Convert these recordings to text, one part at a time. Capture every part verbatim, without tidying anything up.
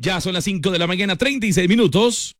Ya son las cinco de la mañana, treinta y seis minutos.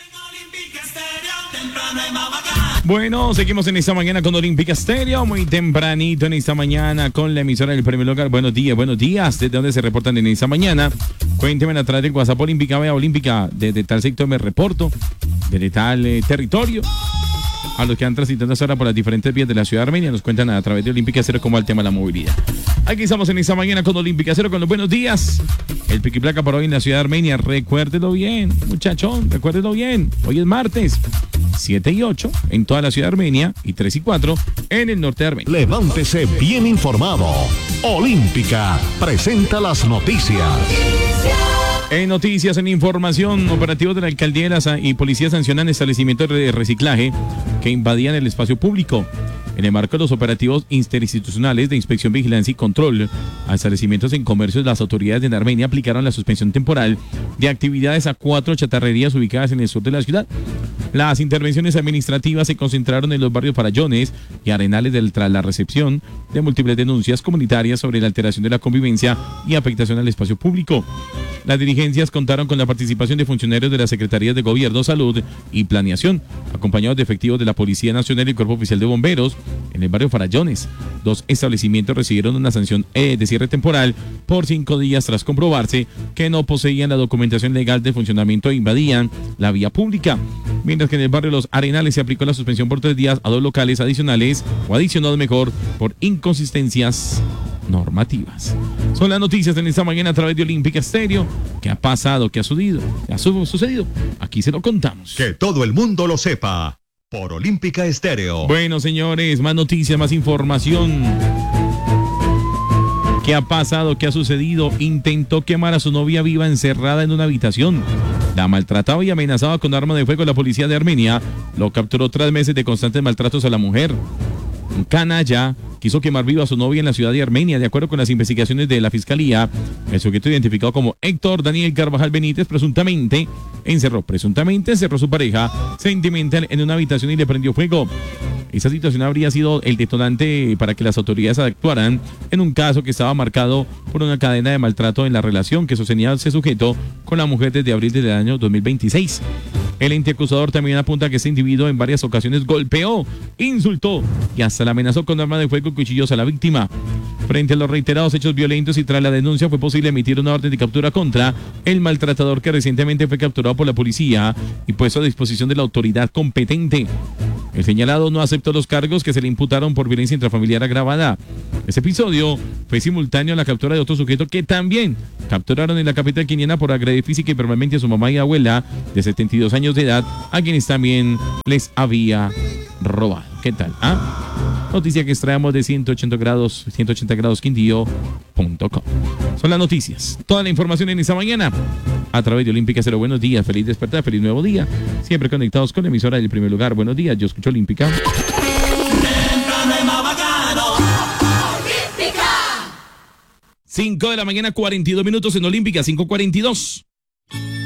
Bueno, seguimos en esta mañana con Olímpica Estéreo, muy tempranito en esta mañana con la emisora del primer lugar. Buenos días, buenos días. ¿Desde dónde se reportan en esta mañana? Cuéntenme a través del WhatsApp Olímpica, vea Olímpica, desde tal sector me reporto, desde tal eh, territorio. A los que han transitado hasta ahora por las diferentes vías de la ciudad de Armenia, nos cuentan a través de Olímpica Cero cómo va el tema de la movilidad. Aquí estamos en esta mañana con Olímpica Cero con los buenos días. El pico y placa por hoy en la ciudad de Armenia, recuérdelo bien, muchachón, recuérdelo bien. Hoy es martes, siete y ocho en toda la ciudad de Armenia y tres y cuatro en el norte de Armenia. Levántese bien informado. Olímpica presenta las noticias. En noticias, en información, operativos de la alcaldía y policía sancionan establecimientos de reciclaje que invadían el espacio público. En el marco de los operativos interinstitucionales de inspección, vigilancia y control a establecimientos en comercios, las autoridades de Armenia aplicaron la suspensión temporal de actividades a cuatro chatarrerías ubicadas en el sur de la ciudad. Las intervenciones administrativas se concentraron en los barrios Farallones y Arenales del, tras la recepción de múltiples denuncias comunitarias sobre la alteración de la convivencia y afectación al espacio público. Las dirigencias contaron con la participación de funcionarios de las Secretarías de Gobierno, Salud y Planeación, acompañados de efectivos de la Policía Nacional y el Cuerpo Oficial de Bomberos en el barrio Farallones. Dos establecimientos recibieron una sanción eh, de cierre temporal por cinco días tras comprobarse que no poseían la documentación legal de funcionamiento e invadían la vía pública. Mientras que en el barrio Los Arenales se aplicó la suspensión por tres días a dos locales adicionales, o adicionados mejor, por inconsistencias normativas. Son las noticias en esta mañana a través de Olímpica Estéreo. ¿Qué ha pasado? ¿Qué ha sucedido? ¿Qué ha su sucedido? Aquí se lo contamos. Que todo el mundo lo sepa. Por Olímpica Estéreo. Bueno, señores, más noticias, más información. ¿Qué ha pasado? ¿Qué ha sucedido? Intentó quemar a su novia viva encerrada en una habitación. La maltrataba y amenazaba con arma de fuego. La policía de Armenia lo capturó tras meses de constantes maltratos a la mujer. Un canalla quiso quemar viva a su novia en la ciudad de Armenia. De acuerdo con las investigaciones de la fiscalía, el sujeto identificado como Héctor Daniel Carvajal Benítez presuntamente encerró, presuntamente encerró a su pareja sentimental en una habitación y le prendió fuego. Esa situación habría sido el detonante para que las autoridades actuaran en un caso que estaba marcado por una cadena de maltrato en la relación que sostenía ese sujeto con la mujer desde abril del año dos mil veintiséis. El ente acusador también apunta que este individuo en varias ocasiones golpeó, insultó y hasta la amenazó con arma de fuego y cuchillos a la víctima. Frente a los reiterados hechos violentos y tras la denuncia fue posible emitir una orden de captura contra el maltratador que recientemente fue capturado por la policía y puesto a disposición de la autoridad competente. El señalado no aceptó los cargos que se le imputaron por violencia intrafamiliar agravada. Este episodio fue simultáneo a la captura de otro sujeto que también capturaron en la capital queniana por agredir física y verbalmente a su mamá y abuela de setenta y dos años de edad, a quienes también les había robado. ¿Qué tal? ¿Ah? Noticia que extraemos de ciento ochenta grados, ciento ochenta grados quindío punto com. Son las noticias. Toda la información en esta mañana a través de Olímpica Cero. Buenos días, feliz despertar, feliz nuevo día. Siempre conectados con la emisora del primer lugar. Buenos días, yo escucho Olímpica. cinco de la mañana, cuarenta y dos minutos en Olímpica, cinco cuarenta y dos.